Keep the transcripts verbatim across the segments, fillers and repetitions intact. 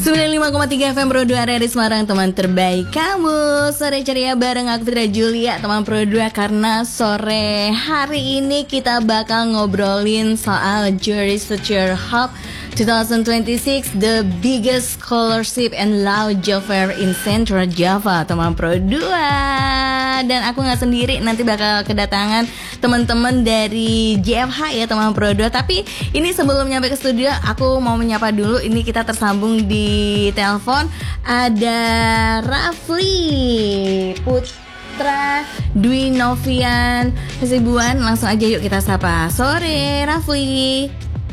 sembilan puluh lima koma tiga F M Pro dua R R I Semarang, teman terbaik kamu. Sore ceria bareng aku Fitra Julia, teman Pro dua. Karena sore hari ini kita bakal ngobrolin soal Juris Future Hub twenty twenty-six, the biggest scholarship and law job fair in Central Java, teman Pro dua. Dan aku gak sendiri, nanti bakal kedatangan teman-teman dari J F H ya, teman Pro dua. Tapi ini sebelum nyampe ke studio, aku mau menyapa dulu. Ini kita tersambung di telepon. Ada Rafli Putra Dwi Novian Hasibuan. Langsung aja yuk kita sapa. Sore Rafli.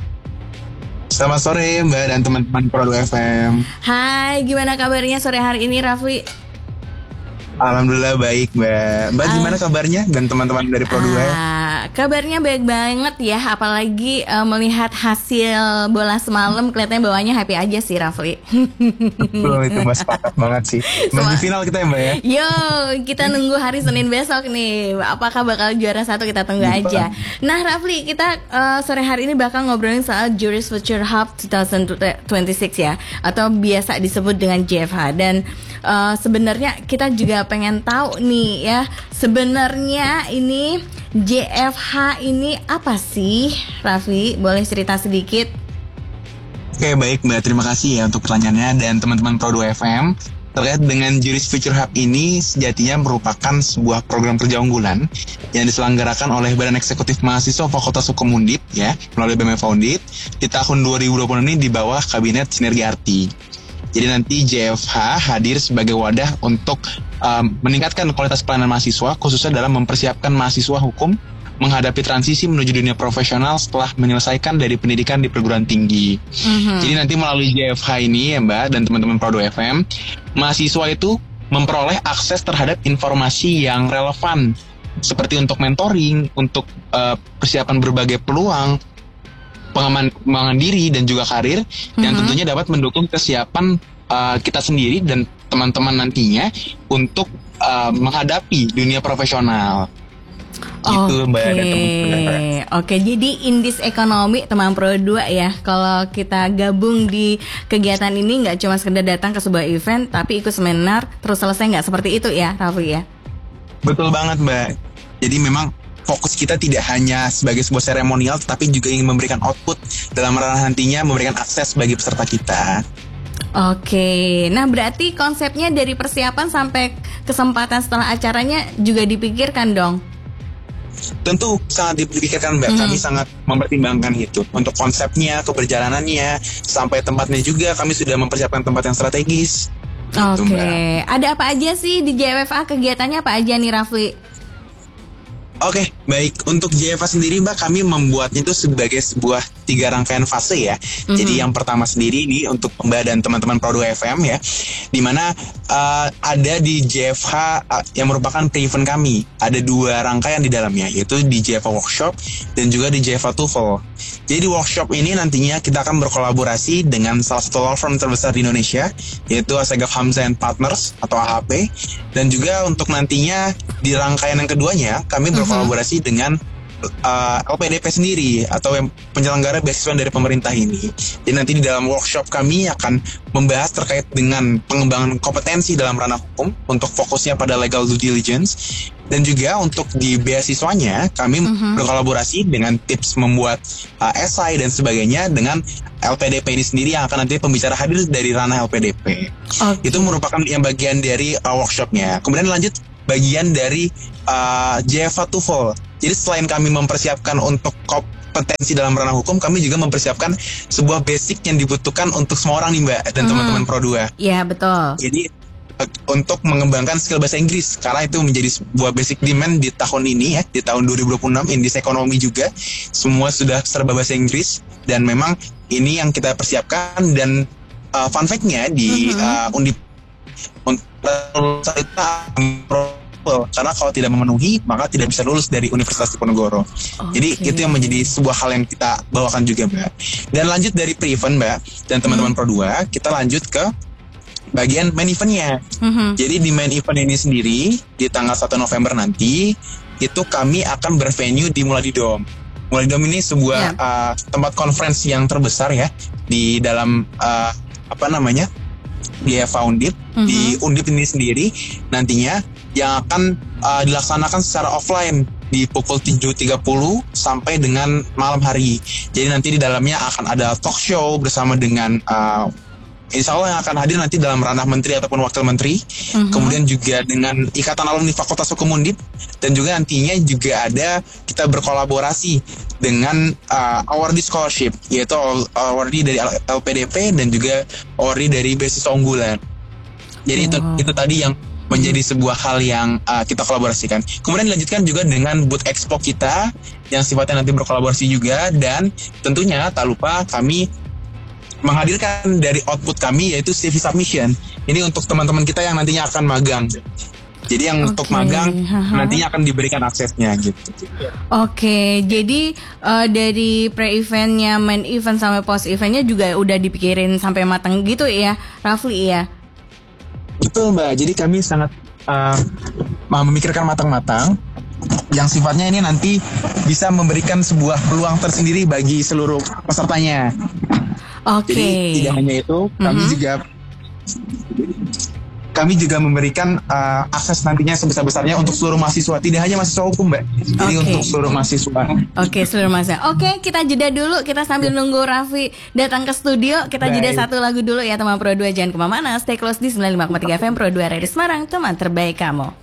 Selamat sore Mbak dan teman-teman Pro dua F M. Hai, gimana kabarnya sore hari ini Rafli? Alhamdulillah baik Mbak. Mbak gimana kabarnya dan teman-teman dari Pro dua? Ah, kabarnya baik banget ya. Apalagi uh, melihat hasil bola semalam, kelihatannya bawahnya happy aja sih Rafli. Betul, itu Mbak, sepakat banget sih. Masih final kita ya Mbak ya. Yo, kita nunggu hari Senin besok nih. Apakah bakal juara satu, kita tunggu aja. Nah Rafli, kita uh, sore hari ini bakal ngobrolin soal Juris Future Hub twenty twenty-six ya, atau biasa disebut dengan J F H. Dan uh, sebenarnya kita juga pengen tahu nih ya, sebenarnya ini J F H ini apa sih, Rafli? Boleh cerita sedikit? Oke, baik Mbak, terima kasih ya untuk pertanyaannya. Dan teman-teman Pro dua F M, terkait dengan Juris Future Hub ini sejatinya merupakan sebuah program kerja unggulan yang diselenggarakan oleh Badan Eksekutif Mahasiswa Fakultas Hukum Undip ya, melalui B M F Undip di tahun dua ribu dua puluh ini di bawah Kabinet Sinergi Arti. Jadi nanti J F H hadir sebagai wadah untuk um, meningkatkan kualitas pelayanan mahasiswa, khususnya dalam mempersiapkan mahasiswa hukum menghadapi transisi menuju dunia profesional setelah menyelesaikan dari pendidikan di perguruan tinggi. Mm-hmm. Jadi nanti melalui J F H ini ya Mbak dan teman-teman Pro dua F M, mahasiswa itu memperoleh akses terhadap informasi yang relevan, seperti untuk mentoring, untuk uh, persiapan berbagai peluang, pengembangan diri dan juga karir, mm-hmm. yang tentunya dapat mendukung kesiapan uh, kita sendiri dan teman-teman nantinya untuk uh, menghadapi dunia profesional. Gitu, Oke, okay. Oke, jadi in this economy, teman Pro dua ya, kalau kita gabung di kegiatan ini nggak cuma sekedar datang ke sebuah event, tapi ikut seminar terus selesai, nggak seperti itu ya, Rafli ya? Betul banget Mbak. Jadi memang fokus kita tidak hanya sebagai sebuah seremonial, tapi juga ingin memberikan output dalam ranah nantinya memberikan akses bagi peserta kita. Oke, nah berarti konsepnya dari persiapan sampai kesempatan setelah acaranya juga dipikirkan dong? Tentu sangat dipikirkan Mbak, hmm. kami sangat mempertimbangkan itu. Untuk konsepnya, keberjalanannya, sampai tempatnya juga kami sudah mempersiapkan tempat yang strategis. Oke, gitu, ada apa aja sih di J F H, kegiatannya apa aja nih Rafli? Oke, baik. Untuk J F H sendiri Mbak, kami membuatnya itu sebagai sebuah tiga rangkaian fase ya. Mm-hmm. Jadi yang pertama sendiri ini untuk Mbak dan teman-teman Pro dua F M ya, dimana uh, ada di J F H uh, yang merupakan pre-event kami. Ada dua rangkaian di dalamnya, yaitu di J F H Workshop dan juga di J F H TOEFL. Jadi di workshop ini nantinya kita akan berkolaborasi dengan salah satu law firm terbesar di Indonesia, yaitu Assegaf Hamzah and Partners atau A H P. Dan juga untuk nantinya di rangkaian yang keduanya, kami berkolaborasi kolaborasi dengan uh, L P D P sendiri atau yang penyelenggara beasiswa dari pemerintah ini. Jadi nanti di dalam workshop kami akan membahas terkait dengan pengembangan kompetensi dalam ranah hukum untuk fokusnya pada legal due diligence, dan juga untuk di beasiswanya kami uh-huh. berkolaborasi dengan tips membuat uh, esai dan sebagainya dengan L P D P ini sendiri yang akan nanti pembicara hadir dari ranah L P D P. Okay. Itu merupakan yang bagian dari uh, workshopnya. Kemudian lanjut bagian dari uh, J F H TOEFL. Jadi selain kami mempersiapkan untuk kompetensi dalam ranah hukum, kami juga mempersiapkan sebuah basic yang dibutuhkan untuk semua orang nih Mbak dan hmm. teman-teman Pro dua. Iya, betul. Jadi uh, untuk mengembangkan skill bahasa Inggris, karena itu menjadi sebuah basic demand di tahun ini ya, di tahun dua ribu dua puluh enam, in this economy juga semua sudah serba bahasa Inggris, dan memang ini yang kita persiapkan. Dan uh, fun fact-nya di uh-huh. uh, Undip untuk karena kalau tidak memenuhi maka tidak bisa lulus dari Universitas Diponegoro. Okay. Jadi itu yang menjadi sebuah hal yang kita bawakan juga Mbak. Dan lanjut dari pre-event Mbak dan teman-teman hmm. Pro dua, kita lanjut ke bagian main eventnya. Hmm. Jadi di main event ini sendiri di tanggal satu November nanti itu kami akan bervenue di Muladi Dome. Muladi Dome ini sebuah yeah. uh, tempat conference yang terbesar ya di dalam uh, apa namanya di E V A Undip, Mhm. di Undip ini sendiri nantinya yang akan uh, dilaksanakan secara offline di pukul tujuh tiga puluh sampai dengan malam hari. Jadi nanti di dalamnya akan ada talk show bersama dengan uh, Insya Allah yang akan hadir nanti dalam ranah menteri ataupun wakil menteri, Mhm. kemudian juga dengan Ikatan Alumni Fakultas Hukum Undip, dan juga nantinya juga ada kita berkolaborasi dengan uh, awardee scholarship, yaitu awardee dari L P D P dan juga awardee dari beasiswa unggulan. Jadi itu Wow. itu tadi yang menjadi sebuah hal yang uh, kita kolaborasikan. Kemudian dilanjutkan juga dengan booth expo kita yang sifatnya nanti berkolaborasi juga, dan tentunya tak lupa kami menghadirkan dari output kami yaitu C V submission. Ini untuk teman-teman kita yang nantinya akan magang. Jadi yang untuk Oke, magang haha. nantinya akan diberikan aksesnya gitu. Oke, jadi eh, dari pre-eventnya, main event sampai post eventnya juga udah dipikirin sampai matang gitu ya, Rafli ya? Betul Mbak. Jadi kami sangat uh, memikirkan matang-matang yang sifatnya ini nanti bisa memberikan sebuah peluang tersendiri bagi seluruh pesertanya. Oke. Jadi tidak hanya itu, kami Mhm. juga kami juga memberikan uh, akses nantinya sebesar-besarnya untuk seluruh mahasiswa, tidak hanya mahasiswa hukum, Mbak. Jadi Oke. untuk seluruh mahasiswa. Oke, seluruh masa. Oke, kita jeda dulu. Kita sambil nunggu Raffi datang ke studio. Kita jeda Baik. satu lagu dulu ya, teman Pro dua. Jangan kemana-mana. Stay close di sembilan puluh lima koma tiga F M Pro dua Radio Semarang, teman terbaik kamu.